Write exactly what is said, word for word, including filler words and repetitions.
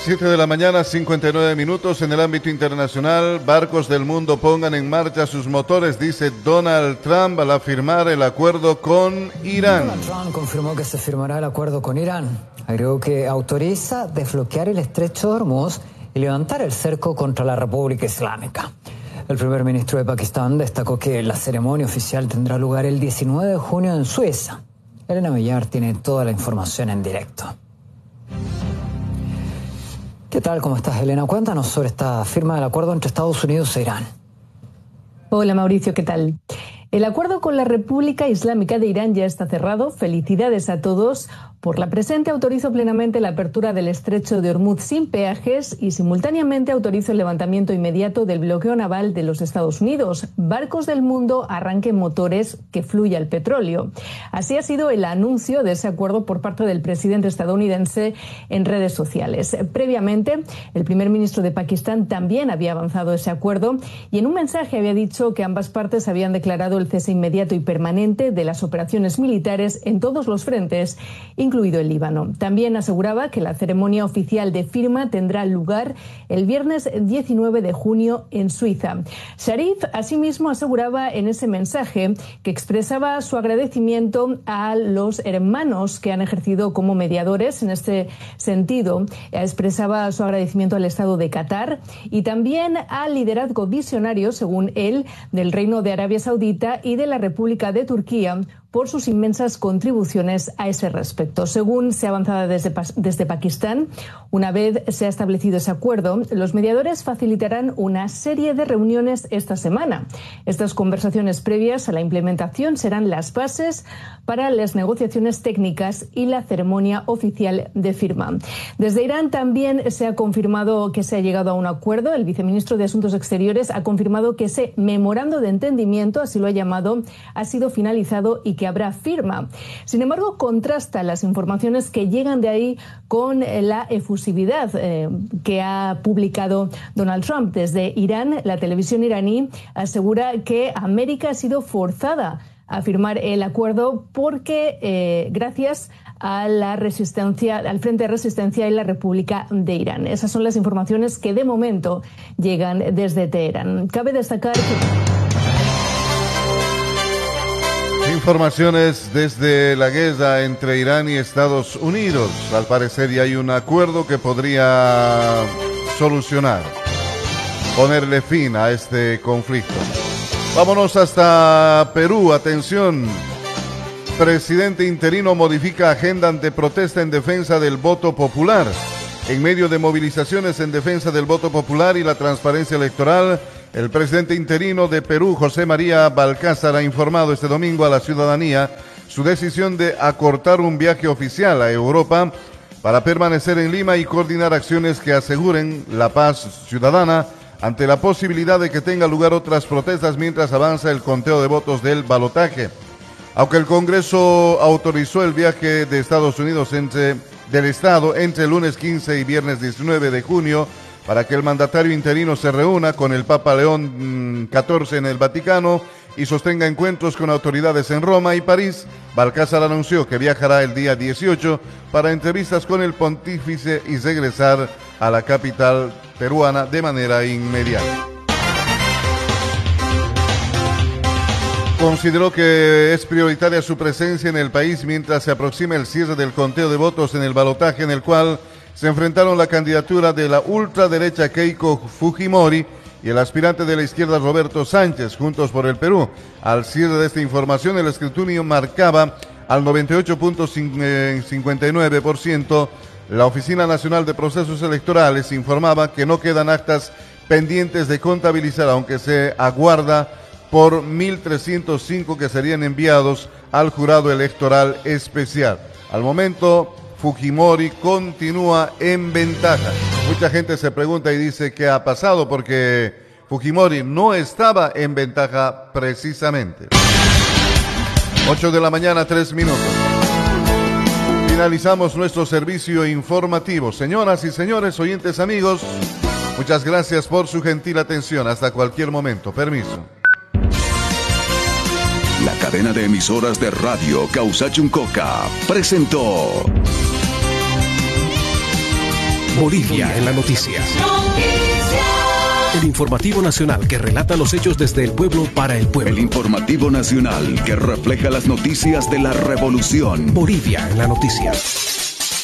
siete de la mañana, cincuenta y nueve minutos. En el ámbito internacional, barcos del mundo pongan en marcha sus motores, dice Donald Trump al afirmar el acuerdo con Irán. Donald Trump confirmó que se firmará el acuerdo con Irán. Agregó que autoriza desbloquear el estrecho de Hormuz y levantar el cerco contra la República Islámica. El primer ministro de Pakistán destacó que la ceremonia oficial tendrá lugar el diecinueve de junio en Suiza. Elena Villar tiene toda la información en directo. ¿Qué tal? ¿Cómo estás, Elena? Cuéntanos sobre esta firma del acuerdo entre Estados Unidos e Irán. Hola, Mauricio, ¿qué tal? El acuerdo con la República Islámica de Irán ya está cerrado. Felicidades a todos. Por la presente autorizo plenamente la apertura del estrecho de Hormuz sin peajes y simultáneamente autorizo el levantamiento inmediato del bloqueo naval de los Estados Unidos. Barcos del mundo arranquen motores, que fluya el petróleo. Así ha sido el anuncio de ese acuerdo por parte del presidente estadounidense en redes sociales. Previamente, el primer ministro de Pakistán también había avanzado ese acuerdo y en un mensaje había dicho que ambas partes habían declarado el cese inmediato y permanente de las operaciones militares en todos los frentes, incluido el Líbano. También aseguraba que la ceremonia oficial de firma tendrá lugar el viernes diecinueve de junio en Suiza. Sharif asimismo aseguraba en ese mensaje que expresaba su agradecimiento a los hermanos que han ejercido como mediadores en este sentido. Expresaba su agradecimiento al Estado de Qatar y también al liderazgo visionario, según él, del Reino de Arabia Saudita y de la República de Turquía por sus inmensas contribuciones a ese respecto. Según se avanzaba desde, desde Pakistán, una vez se ha establecido ese acuerdo, los mediadores facilitarán una serie de reuniones esta semana. Estas conversaciones previas a la implementación serán las bases para las negociaciones técnicas y la ceremonia oficial de firma. Desde Irán también se ha confirmado que se ha llegado a un acuerdo. El viceministro de Asuntos Exteriores ha confirmado que ese memorando de entendimiento, así lo ha llamado, ha sido finalizado y que habrá firma. Sin embargo, contrasta las informaciones que llegan de ahí con la efusividad eh, que ha publicado Donald Trump. Desde Irán, la televisión iraní asegura que América ha sido forzada a firmar el acuerdo porque eh, gracias a la resistencia, al Frente de Resistencia y la República de Irán. Esas son las informaciones que de momento llegan desde Teherán. Cabe destacar que... Informaciones desde la guerra entre Irán y Estados Unidos. Al parecer ya hay un acuerdo que podría solucionar, ponerle fin a este conflicto. Vámonos hasta Perú. Atención. Presidente interino modifica agenda ante protesta en defensa del voto popular. En medio de movilizaciones en defensa del voto popular y la transparencia electoral, el presidente interino de Perú, José María Balcázar, ha informado este domingo a la ciudadanía su decisión de acortar un viaje oficial a Europa para permanecer en Lima y coordinar acciones que aseguren la paz ciudadana ante la posibilidad de que tenga lugar otras protestas mientras avanza el conteo de votos del balotaje. Aunque el Congreso autorizó el viaje de Estados Unidos entre, del Estado entre el lunes quince y viernes diecinueve de junio, para que el mandatario interino se reúna con el Papa León catorce en el Vaticano y sostenga encuentros con autoridades en Roma y París, Balcázar anunció que viajará el día dieciocho para entrevistas con el pontífice y regresar a la capital peruana de manera inmediata. Consideró que es prioritaria su presencia en el país mientras se aproxima el cierre del conteo de votos en el balotaje en el cual se enfrentaron la candidatura de la ultraderecha Keiko Fujimori y el aspirante de la izquierda Roberto Sánchez, Juntos por el Perú. Al cierre de esta información, el escrutinio marcaba al noventa y ocho punto cincuenta y nueve por ciento. La Oficina Nacional de Procesos Electorales informaba que no quedan actas pendientes de contabilizar, aunque se aguarda por mil trescientos cinco que serían enviados al jurado electoral especial. Al momento, Fujimori continúa en ventaja. Mucha gente se pregunta y dice qué ha pasado porque Fujimori no estaba en ventaja precisamente. ocho de la mañana, tres minutos. Finalizamos nuestro servicio informativo. Señoras y señores, oyentes amigos, muchas gracias por su gentil atención. Hasta cualquier momento. Permiso. La cadena de emisoras de radio Causachuncoca presentó Bolivia en la noticia. El informativo nacional que relata los hechos desde el pueblo para el pueblo. El informativo nacional que refleja las noticias de la revolución. Bolivia en la noticia.